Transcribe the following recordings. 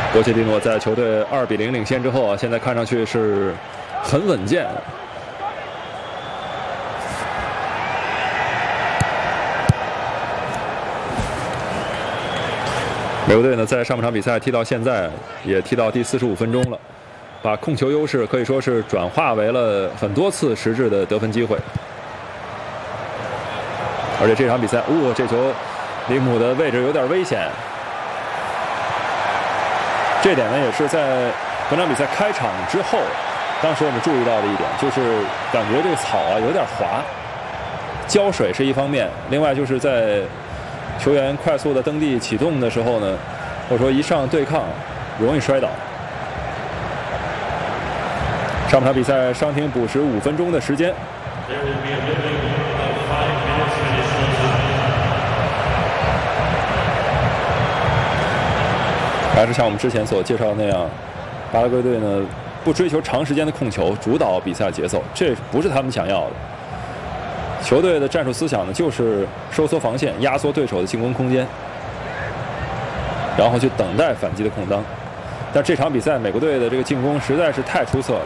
波切蒂诺在球队2比0领先之后啊，现在看上去是很稳健。美国队呢，在上半场比赛踢到现在，也踢到第45分钟了，把控球优势可以说是转化为了很多次实质的得分机会。而且这场比赛，这球林姆的位置有点危险。这点呢，也是在本场比赛开场之后，当时我们注意到的一点，就是感觉这个草啊有点滑，浇水是一方面，另外就是在球员快速的登地启动的时候呢，或者说一上对抗，容易摔倒。上半场比赛伤停补时5分钟的时间。还是像我们之前所介绍的那样，巴拉圭队呢不追求长时间的控球，主导比赛节奏，这不是他们想要的。球队的战术思想呢，就是收缩防线，压缩对手的进攻空间，然后去等待反击的空当。但这场比赛，美国队的这个进攻实在是太出色了，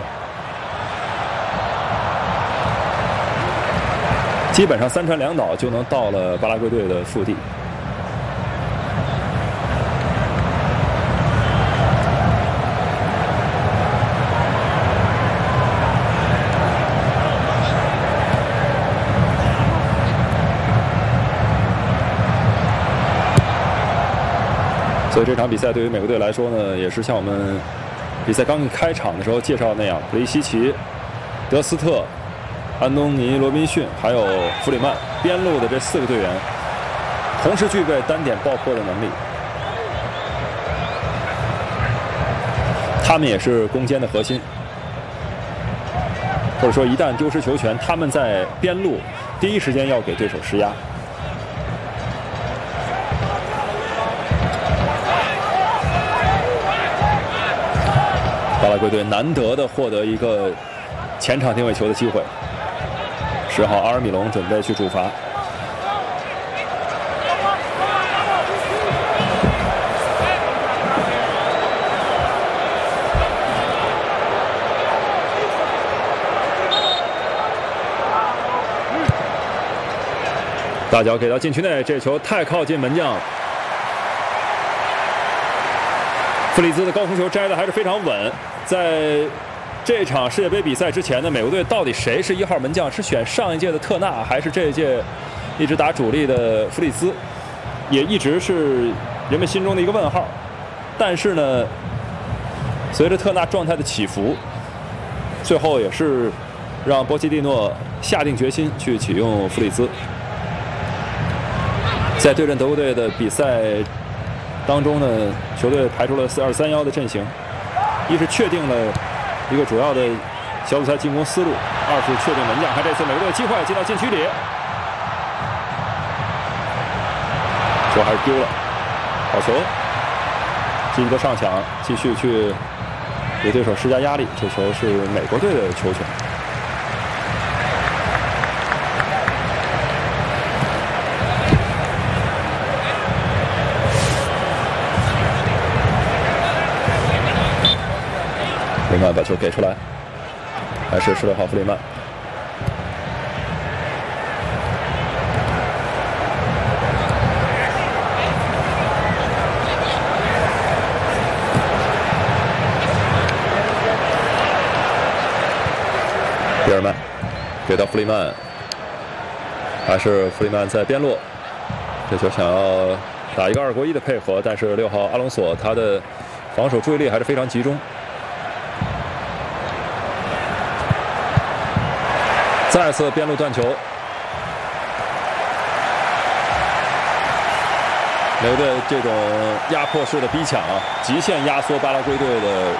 基本上3传2倒就能到了巴拉圭队的腹地。所以这场比赛对于美国队来说呢，也是像我们比赛刚开场的时候介绍的那样，普利西奇、德斯特、安东尼·罗宾逊还有弗里曼边路的这4个队员，同时具备单点爆破的能力。他们也是攻坚的核心，或者说一旦丢失球权，他们在边路第一时间要给对手施压。巴拉圭队难得的获得一个前场定位球的机会，10号阿尔米隆准备去主罚。大脚给到禁区内，这球太靠近门将。弗里兹的高空球摘的还是非常稳。在这场世界杯比赛之前呢，美国队到底谁是1号门将？是选上一届的特纳，还是这一届一直打主力的弗里兹？也一直是人们心中的一个问号。但是呢，随着特纳状态的起伏，最后也是让波切蒂诺下定决心去启用弗里兹。在对阵德国队的比赛当中呢，球队排出了4-2-3-1的阵型，一是确定了一个主要的小组赛进攻思路，二是确定门将。看这次美国队的机会进到禁区里，球还是丢了，好球，积极的上抢，继续去给对手施加压力。这球是美国队的球权。弗里曼把球给出来，还是16号弗里曼。比尔曼给到弗里曼，还是弗里曼在边路，这球想要打一个2过1的配合，但是6号阿隆索他的防守注意力还是非常集中。再次边路断球，美国队这种压迫式的逼抢啊，极限压缩巴拉圭队的